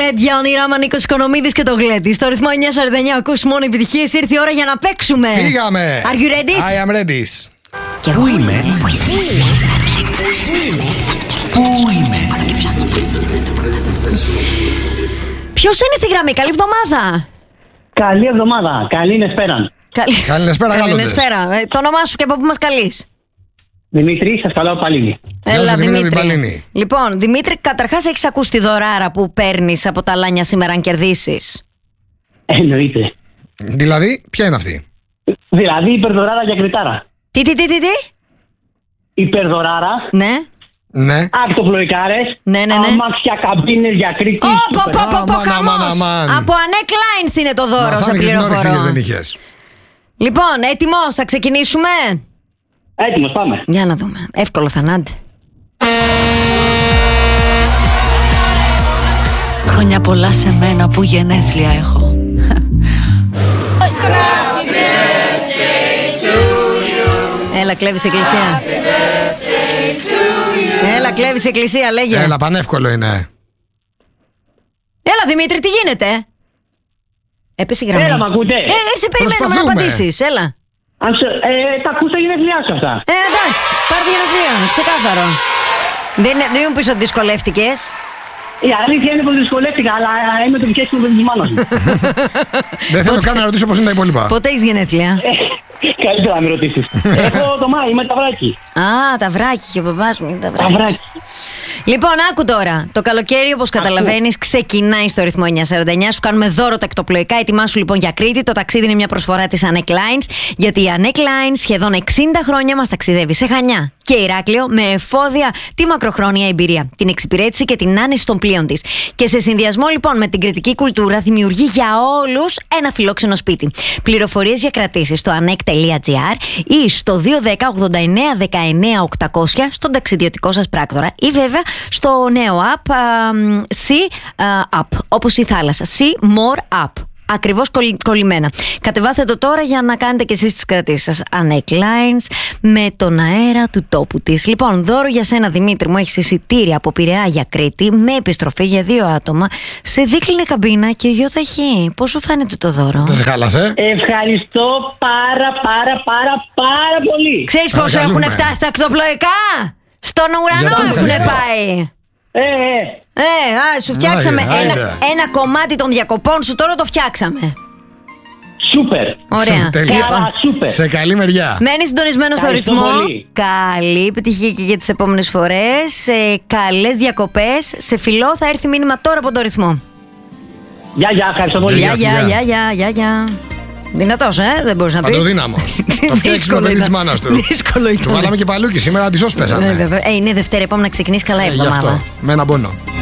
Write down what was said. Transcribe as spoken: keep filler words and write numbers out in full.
Γλέντια, ονειρά Νίκος Οικονομίδης και το Γλέντι. Στο ρυθμό εννιά σαράντα εννιά ακούς μόνο επιτυχίες. Ήρθε η ώρα για να παίξουμε. Φύγαμε. Are you ready? I am ready. Και εγώ. Πού είμαι? Πού είσαι? Πού είμαι? Ποιος είναι στη γραμμή? Καλή εβδομάδα. Καλή εβδομάδα. Καλή νεσπέρα. Καλή Καληνεσπέρα, Καληνεσπέρα. Ε, το όνομά σου και από πού μας καλείς? Δημήτρη, σας καλώ πάλι. Έλα, σου, Δημήτρη Δημήτρη. Παλίνη. Λοιπόν, Δημήτρη, καταρχάς έχεις ακούσει τη δωράρα που παίρνεις από τα λάνια σήμερα αν κερδίσεις? Εννοείται. Δηλαδή, ποια είναι αυτή? Δηλαδή υπερδωράρα για κριτάρα. Τι, τι, τι, τι, τι? Υπερδωράρα, Ναι. Ναι. ακτοπλοϊκάρες, Ναι, ναι, ναι. αμάξια καμπίνες για Κρήτη. Ω, πω, σούπερ. πω, πω, πω, Αμάν, αμάν, χαμός. αμάν. Από Ανέκ Lines είναι το δώρο, Μας σε άνοιξες την όρεξη, πληροφορώ. δεν είχες. Λοιπόν, έτοιμος, θα ξεκινήσουμε. Έτοιμος, πάμε. Για να δούμε. Εύκολο θα είναι, άντε. Χρόνια πολλά σε μένα που γενέθλια έχω. Έλα, κλέβεις εκκλησία. Έλα, κλέβεις εκκλησία, λέγε. Έλα, πανεύκολο είναι. Έλα, Δημήτρη, τι γίνεται? Έπεσε η γραμμή. Έλα, μ' ακούτε? Ε, σε περιμένουμε να Προσπαθούμε. απαντήσεις, έλα. Αν σε, ε, τα ακούς τα γενέθλιά σου αυτά. Ε, εντάξει, πάρ' τη γενεθλία, ξεκάθαρο. Δεν, δεν μου πεις ότι δυσκολεύτηκες. Η αλήθεια είναι πως δυσκολεύτηκα, αλλά είμαι το πιέσιμο παιδί της μάνας μου. Δεν θέλω καν να ρωτήσω πώς είναι τα υπόλοιπα. Πότε έχεις γενέθλια? Ε, Καλύτερα να με ρωτήσεις. Έχω το Μάη, είμαι ταυράκι. Α, τα βράκι και ο παπάς μου είναι τα βράκι. Ταυράκι. Λοιπόν, άκου τώρα. Το καλοκαίρι, όπως καταλαβαίνεις, ξεκινάει στο ρυθμό εννιά σαράντα εννιά. Σου κάνουμε δώρο τα εκτοπλοϊκά. Ετοιμάσου λοιπόν για Κρήτη. Το ταξίδι είναι μια προσφορά της Ανέκ Lines. Γιατί η Ανέκ Lines σχεδόν εξήντα χρόνια μας ταξιδεύει σε Χανιά και Ηράκλειο με εφόδια τη μακροχρόνια εμπειρία, την εξυπηρέτηση και την άνεση των πλοίων της. Και σε συνδυασμό λοιπόν με την κρητική κουλτούρα δημιουργεί για όλους ένα φιλόξενο σπίτι. Πληροφορίες για κρατήσεις στο ανεκ τελεία τζι άρ ή στο δύο ένα μηδέν ογδόντα εννέα δεκαεννέα οκτακόσια στον ταξιδιωτικό σας πράκτορα ή βέβαια στο νέο app uh, Sea uh, App, όπως η θάλασσα. Sea More App. Ακριβώς κολλη, κολλημένα. Κατεβάστε το τώρα για να κάνετε και εσείς τις κρατήσεις σας. Ανέκ Lines με τον αέρα του τόπου της. Λοιπόν, δώρο για σένα, Δημήτρη μου. Έχεις εισιτήρια από Πειραιά για Κρήτη με επιστροφή για δύο άτομα σε δίκλινη καμπίνα και γεωταχή. Πώς σου φαίνεται το δώρο? Δεν σε χάλασε. Ευχαριστώ πάρα πάρα πάρα πάρα πολύ. Ξέρεις πόσο Παρακαλούμε. έχουν φτάσει τα ακτοπλοϊκά? Στον ουρανό Γιατί έχουν ευχαριστώ. πάει. Ε, ε. Ε, α, σου φτιάξαμε Άιντε, ένα, άιντε. ένα κομμάτι των διακοπών σου, τώρα το φτιάξαμε. Σούπερ. Ωραία. Τέλεια. Καλά, σούπερ. Σε καλή μεριά. Μένεις συντονισμένος στο Ευχαριστώ ρυθμό. πολύ. Καλή επιτυχία και για τις επόμενες φορές. Ε, καλές διακοπές. Σε φιλό, θα έρθει μήνυμα τώρα από το ρυθμό. Γεια, γεια, ευχαριστώ πολύ. Γεια, Γεια, γεια, φιλιά. γεια, γεια, γεια, γεια. Δυνατός, ε, δεν μπορείς να πεις. Παντοδύναμος. Το φτιάξιμο παιδί της μάνας του. Δύσκολο Του ήταν. βάλαμε και παλούκι, σήμερα αντισώς Ναι, πέσανε. βέβαια. Ε, είναι Δευτέρα, επόμενα να ξεκινήσει καλά η Ε, Γι' εβδομάδα. αυτό, με ένα πόνο.